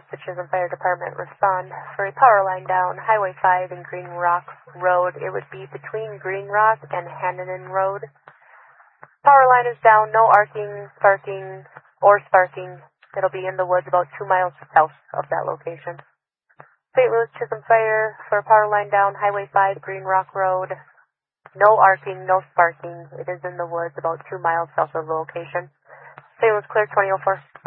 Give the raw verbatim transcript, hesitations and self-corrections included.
the Chisholm Fire Department respond. For a power line down Highway five and Green Rock Road, it would be between Green Rock and Hannanen Road. Power line is down, no arcing, sparking, or sparking. It'll be in the woods about two miles south of that location. Saint Louis Chisholm Fire for a power line down Highway five, Green Rock Road. No arcing, no sparking. It is in the woods about two miles south of the location. Saint Louis clear twenty oh four.